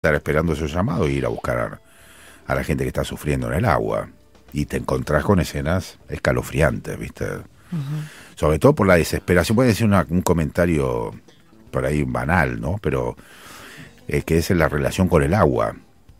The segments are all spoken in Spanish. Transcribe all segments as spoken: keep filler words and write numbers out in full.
estar esperando su llamado e ir a buscar a, a la gente que está sufriendo en el agua. Y te encontrás con escenas escalofriantes, ¿viste? Uh-huh. Sobre todo por la desesperación. Puede decir una, un comentario por ahí banal, ¿no? Pero es que es en la relación con el agua.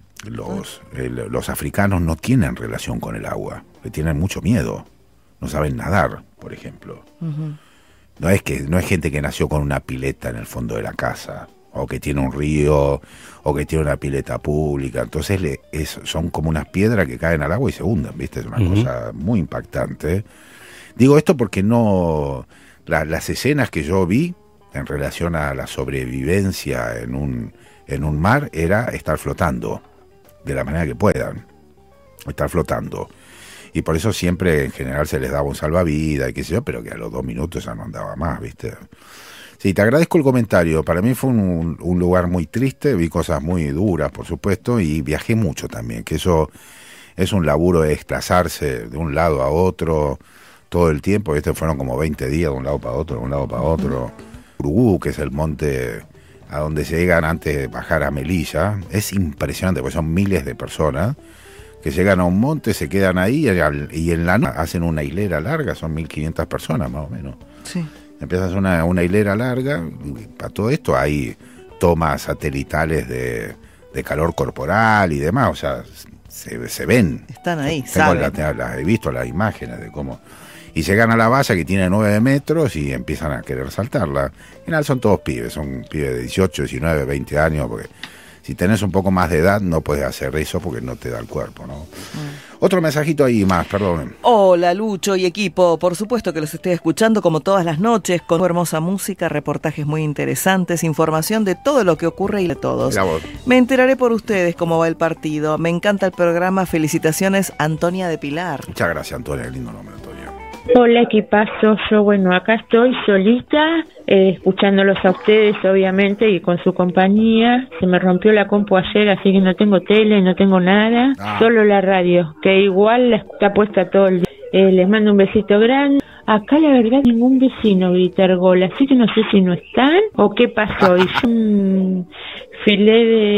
Los, uh-huh. el, los africanos no tienen relación con el agua. Le tienen mucho miedo. No saben nadar, por ejemplo. Uh-huh. No es que no es gente que nació con una pileta en el fondo de la casa, o que tiene un río, o que tiene una pileta pública. Entonces le, es, son como unas piedras que caen al agua y se hunden, ¿viste? Es una uh-huh. cosa muy impactante. Digo esto porque no... La, las escenas que yo vi en relación a la sobrevivencia en un, en un mar era estar flotando, de la manera que puedan, estar flotando. Y por eso siempre en general se les daba un salvavidas y qué sé yo, pero que a los dos minutos ya no andaba más, ¿viste? Sí, te agradezco el comentario. Para mí fue un, un lugar muy triste, vi cosas muy duras, por supuesto, y viajé mucho también, que eso es un laburo de desplazarse de un lado a otro todo el tiempo. Este fueron como veinte días de un lado para otro, de un lado para otro. Urugú, que es el monte a donde se llegan antes de bajar a Melilla, es impresionante, porque son miles de personas que llegan a un monte, se quedan ahí y, y en la noche hacen una hilera larga, son mil quinientas personas más o menos. Sí. Empiezas una, una hilera larga, y para todo esto hay tomas satelitales de, de calor corporal y demás, o sea, se, se ven. Están ahí, Tengo la, la, la, he visto las imágenes de cómo... Y llegan a la valla que tiene nueve metros y empiezan a querer saltarla. Al final son todos pibes, son pibes de dieciocho, diecinueve, veinte años, porque si tenés un poco más de edad no puedes hacer eso porque no te da el cuerpo, ¿no? Mm. Otro mensajito ahí más, perdón. Hola Lucho y equipo, por supuesto que los estoy escuchando como todas las noches, con hermosa música, reportajes muy interesantes, información de todo lo que ocurre y de todos. Me enteraré por ustedes cómo va el partido. Me encanta el programa, felicitaciones Antonia de Pilar. Muchas gracias Antonia, lindo nombre Antonia. Hola, ¿qué pasó? Yo, bueno, acá estoy solita, eh, escuchándolos a ustedes, obviamente, y con su compañía. Se me rompió la compu ayer, así que no tengo tele, no tengo nada, ah. solo la radio, que igual está puesta todo el día. Eh, les mando un besito grande. Acá, la verdad, ningún vecino grita gol, así que no sé si no están o qué pasó. Y yo un filé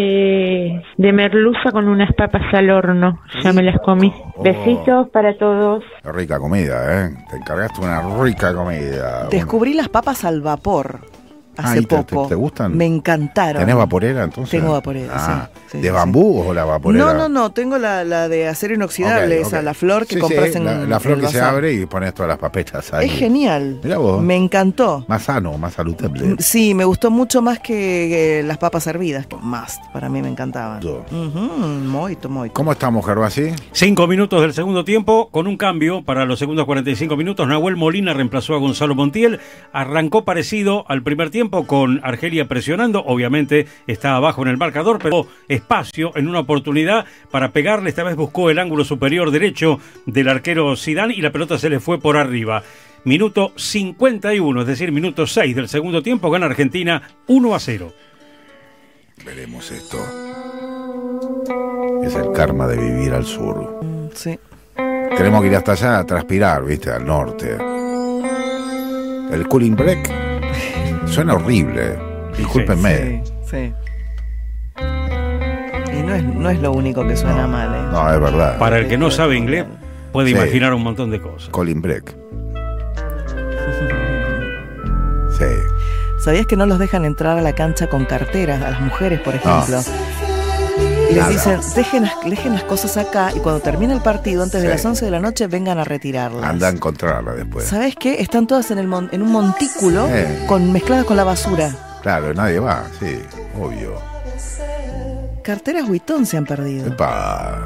de, de merluza con unas papas al horno, ya me las comí. Oh. Besitos para todos. Rica comida, ¿eh? Te encargaste una rica comida. Descubrí bueno. las papas al vapor hace ah, poco. Te, te, ¿Te gustan? Me encantaron. ¿Tenés vaporera entonces? Tengo vaporera, ah, sí. sí. ¿De sí, bambú sí. o la vaporera? No, no, no, tengo la, la de acero inoxidable, okay, esa, okay. la flor que sí, compras sí, en la, la flor que se abre y pones todas las papetas ahí. Es genial. Mirá vos. Me encantó. Más sano, más saludable. Sí, me gustó mucho más que, que las papas hervidas. Más, para mí me encantaban. Uh-huh, moito, moito. ¿Cómo estamos, Gervasi? Cinco minutos del segundo tiempo, con un cambio para los segundos cuarenta y cinco minutos. Nahuel Molina reemplazó a Gonzalo Montiel. Arrancó parecido al primer tiempo con Argelia presionando. Obviamente está abajo en el marcador, pero espacio en una oportunidad para pegarle. Esta vez buscó el ángulo superior derecho del arquero Zidane y la pelota se le fue por arriba. Minuto cincuenta y uno, es decir, minuto seis del segundo tiempo, gana Argentina uno a cero. Veremos esto. Es el karma de vivir al sur. Sí. Tenemos que ir hasta allá a transpirar, ¿viste? Al norte. El cooling break suena horrible. Discúlpenme. Sí, sí. Y no es, no es lo único que suena no, mal, ¿eh? No, es verdad. Para el que no sabe inglés, puede sí. imaginar un montón de cosas. Cooling break. Sí. ¿Sabías que no los dejan entrar a la cancha con carteras a las mujeres, por ejemplo? No. Y les dicen, dejen las, dejen las cosas acá y cuando termine el partido, antes sí. de las once de la noche, vengan a retirarlas. Anda a encontrarlas después. ¿Sabes qué? Están todas en, el mon, en un montículo eh. con, mezcladas con la basura. Claro, nadie va, sí, obvio. Carteras Vuitton se han perdido. Epa.